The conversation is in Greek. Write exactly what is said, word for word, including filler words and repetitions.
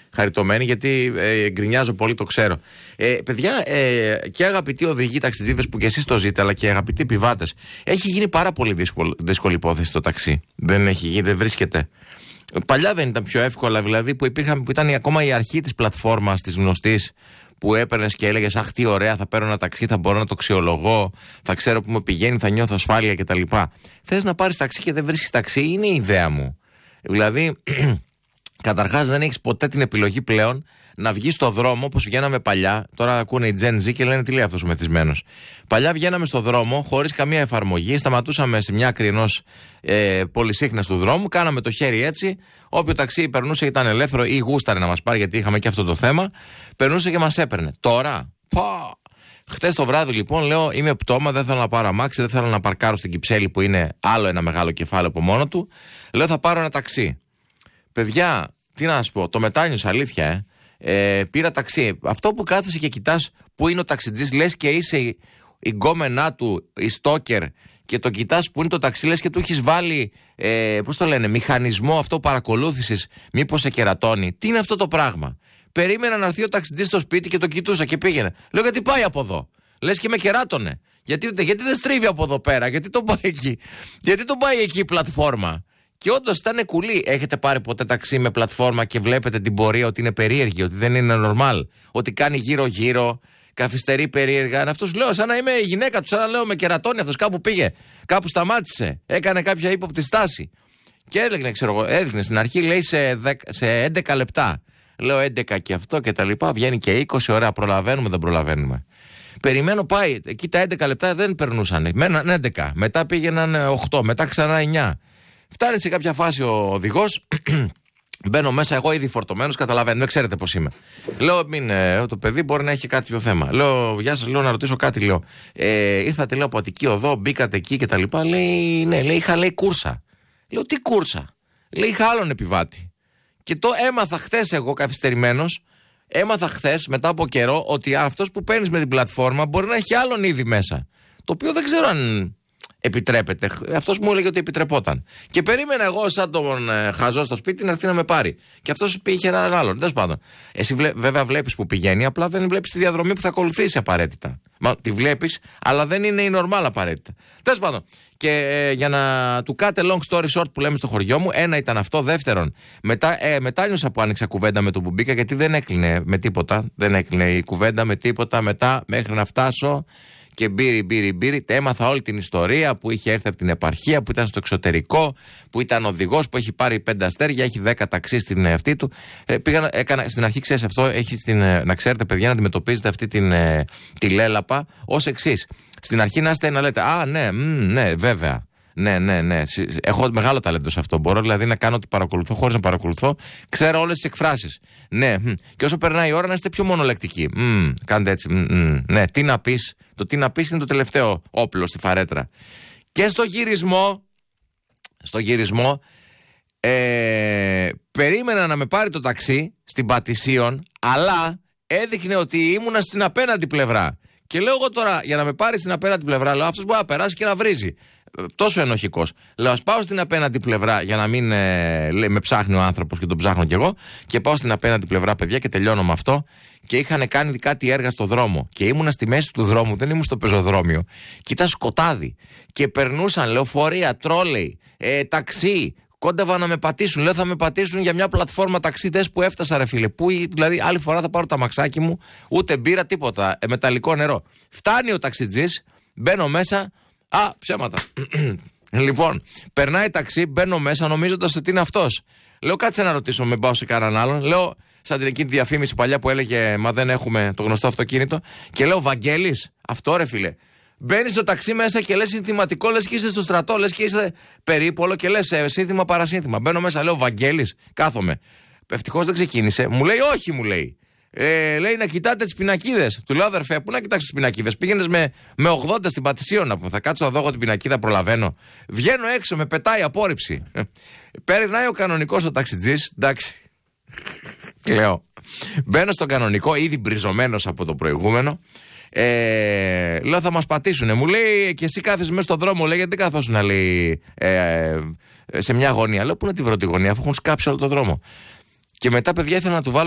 χαριτωμένη, γιατί ε, γκρινιάζω πολύ, το ξέρω. Ε, παιδιά, ε, και αγαπητοί οδηγοί ταξιτζίδες που και εσείς το ζείτε, αλλά και αγαπητοί επιβάτες, έχει γίνει πάρα πολύ δύσκολη, δύσκολη υπόθεση το ταξί. Δεν έχει γίνει, δεν βρίσκεται. Παλιά δεν ήταν πιο εύκολα, δηλαδή, που, υπήρχαν, που ήταν ακόμα η αρχή της πλατφόρμας της γνωστής, που έπαιρνες και έλεγες αχ, τι ωραία, θα παίρνω ένα ταξί, θα μπορώ να το αξιολογώ, θα ξέρω που με πηγαίνει, θα νιώθω ασφάλεια κτλ. Θες να πάρεις ταξί και δεν βρίσκεις ταξί, είναι η ιδέα μου. Δηλαδή, καταρχάς δεν έχεις ποτέ την επιλογή πλέον να βγεις στο δρόμο όπως βγαίναμε παλιά. Τώρα ακούνε οι Gen Z και λένε τι λέει αυτός ο μεθυσμένος. Παλιά βγαίναμε στο δρόμο χωρίς καμία εφαρμογή, σταματούσαμε σε μια άκρη ενός ε, πολυσύχνας του δρόμου, κάναμε το χέρι έτσι. Όποιο ταξί περνούσε ήταν ελεύθερο ή γούσταρε να μας πάρει, γιατί είχαμε και αυτό το θέμα, περνούσε και μας έπαιρνε. Τώρα, πα! Χτες το βράδυ λοιπόν λέω είμαι πτώμα, δεν θέλω να πάρω αμάξι, δεν θέλω να παρκάρω στην Κυψέλη που είναι άλλο ένα μεγάλο κεφάλαιο από μόνο του. Λέω θα πάρω ένα ταξί. Παιδιά, τι να σας πω, το μετάνιωσα αλήθεια, ε. Ε, πήρα ταξί. Αυτό που κάθεσαι και κοιτάς που είναι ο ταξιτζής, λες και είσαι η, η γκόμενά του, η στόκερ, και το κοιτάς που είναι το ταξί, λες και του έχεις βάλει, ε, πώς το λένε, μηχανισμό αυτό παρακολούθησης, μήπως σε κερατώνει. Τι είναι αυτό το πράγμα. Περίμενα να έρθει ο ταξιτζής στο σπίτι και το κοιτούσα και πήγαινε. Λέω γιατί πάει από εδώ. Λες και με κεράτωνε. Γιατί, γιατί δεν στρίβει από εδώ πέρα, γιατί τον πάει εκεί. Γιατί τον πάει εκεί η πλατφόρμα. Και όντως ήταν κουλή. Έχετε πάρει ποτέ ταξί με πλατφόρμα και βλέπετε την πορεία ότι είναι περίεργη, ότι δεν είναι normal, ότι κάνει γύρω-γύρω, καθυστερεί περίεργα. Αυτό σου λέω, σαν να είμαι η γυναίκα του, σαν να λέω με κερατώνει αυτός. Κάπου πήγε, κάπου σταμάτησε, έκανε κάποια ύποπτη στάση. Και έλεγε, ξέρω εγώ, έδειχνε στην αρχή, λέει σε, δέκα, σε έντεκα λεπτά. Λέω έντεκα και αυτό και τα λοιπά. Βγαίνει και είκοσι, ωραία, προλαβαίνουμε, δεν προλαβαίνουμε. Περιμένω, πάει. Εκεί τα έντεκα λεπτά δεν περνούσαν. Μέναν έντεκα, μετά πήγαιναν οκτώ, μετά ξανά εννιά. Φτάνει σε κάποια φάση ο οδηγός, μπαίνω μέσα, εγώ ήδη φορτωμένος, καταλαβαίνω, δεν ξέρετε πώς είμαι. Λέω, μην, ε, το παιδί μπορεί να έχει κάποιο θέμα. Λέω, γεια σας, λέω, να ρωτήσω κάτι, λέω. Ε, ήρθατε, λέω, από Αττική Οδό, μπήκατε εκεί κτλ. Λέει, ναι, λέει, είχα, λέει, κούρσα. Λέω, τι κούρσα. Λέει, είχα άλλον επιβάτη. Και το έμαθα χθες εγώ, καθυστερημένος, έμαθα χθες μετά από καιρό ότι αυτός που παίρνεις με την πλατφόρμα μπορεί να έχει άλλον ήδη μέσα. Το οποίο δεν ξέρω αν επιτρέπεται. Αυτός μου έλεγε ότι επιτρεπόταν. Και περίμενα εγώ, σαν τον ε, χαζό στο σπίτι, να έρθει να με πάρει. Και αυτός είχε έναν άλλον. Τέλος πάντων. Εσύ βλέ, βέβαια βλέπεις που πηγαίνει, απλά δεν βλέπεις τη διαδρομή που θα ακολουθήσει απαραίτητα. Μα τη βλέπεις, αλλά δεν είναι η normal απαραίτητα. Τέλος πάντων. Και ε, για να του κάτε long story short που λέμε στο χωριό μου, ένα ήταν αυτό. Δεύτερον, μετά, ε, μετάνιωσα που άνοιξα κουβέντα με τον που μπήκα, γιατί δεν έκλεινε με τίποτα. Δεν έκλεινε η κουβέντα με τίποτα μετά μέχρι να φτάσω. Και μπήρι, μπήρι, μπήρι. Έμαθα όλη την ιστορία που είχε έρθει από την επαρχία, που ήταν στο εξωτερικό, που ήταν οδηγός, που έχει πάρει πέντε αστέρια, έχει δέκα ταξί στην αυτή του. Ε, πήγα, έκανα, στην αρχή, ξέρεις αυτό, έχει στην, να ξέρετε, παιδιά, να αντιμετωπίζετε αυτή την, ε, τη λέλαπα ως εξής. Στην αρχή να είστε να λέτε, α, ναι, μ, ναι, βέβαια. Ναι, ναι, ναι. Έχω μεγάλο ταλέντο σε αυτό. Μπορώ δηλαδή να κάνω ότι παρακολουθώ χωρίς να παρακολουθώ. Ξέρω όλες τις εκφράσεις. Ναι, μ. Και όσο περνάει η ώρα να είστε πιο μονολεκτικοί. Μ, κάντε έτσι. Μ, μ. Ναι, τι να πεις. Το τι να πεις είναι το τελευταίο όπλο στη φαρέτρα. Και στο γυρισμό, στο γυρισμό, ε, περίμενα να με πάρει το ταξί στην Πατησίων, αλλά έδειχνε ότι ήμουνα στην απέναντι πλευρά. Και λέω εγώ τώρα, για να με πάρει στην απέναντι πλευρά, λέω αυτός μπορεί να περάσει και να βρίζει. Τόσο ενοχικός. Λέω, ας πάω στην απέναντι πλευρά για να μην ε, λέει, με ψάχνει ο άνθρωπος και τον ψάχνω κι εγώ. Και πάω στην απέναντι πλευρά, παιδιά, και τελειώνω με αυτό. Και είχαν κάνει κάτι έργα στο δρόμο. Και ήμουνα στη μέση του δρόμου, δεν ήμουν στο πεζοδρόμιο. Και ήταν σκοτάδι. Και περνούσαν λεωφορεία, τρόλεϊ, ε, ταξί. Κόντευα να με πατήσουν. Λέω, θα με πατήσουν για μια πλατφόρμα ταξίδες που έφτασα, ρε φίλε. Που δηλαδή άλλη φορά θα πάρω τα μαξάκι μου, ούτε μπύρα, τίποτα. Ε, μεταλλικό νερό. Φτάνει ο ταξιτζής, μπαίνω μέσα. Α, ψέματα. Λοιπόν, περνάει ταξί, μπαίνω μέσα νομίζοντας ότι είναι αυτός. Λέω, κάτσε να ρωτήσω, με πάω σε κανέναν άλλον. Λέω, σαν την εκείνη τη διαφήμιση παλιά που έλεγε, μα δεν έχουμε το γνωστό αυτοκίνητο. Και λέω, Βαγγέλης, αυτό ρε φίλε. Μπαίνεις στο ταξί μέσα και λες συνθηματικό, λες και είσαι στο στρατό, λες και είσαι περίπολο και λες ε, σύνθημα παρασύνθημα. Μπαίνω μέσα, λέω, Βαγγέλης, κάθομαι. Ευτυχώς δεν ξεκίνησε. Μου λέει, όχι, μου λέει. Ε, λέει να κοιτάτε τις πινακίδες. Του λέω, αδερφέ, πού να κοιτάξω τις πινακίδες. Πήγαινες με, με ογδόντα στην Πατησίων να πούμε. Θα κάτσω να δω εγώ την πινακίδα, προλαβαίνω. Βγαίνω έξω, με πετάει απόρριψη. Περνάει ο κανονικός ο ταξιτζής. Εντάξει. Λέω. Μπαίνω στο κανονικό, ήδη μπριζωμένος από το προηγούμενο. Ε, λέω, θα μας πατήσουνε. Μου λέει, και εσύ κάθεσαι μέσα στον δρόμο. Λέει, γιατί καθόσουν να λέει ε, σε μια γωνία. Λέω, πού να τη βρω τη γωνία, αφού έχουν σκάψει όλο το δρόμο. Και μετά, παιδιά, ήθελα να του βάλω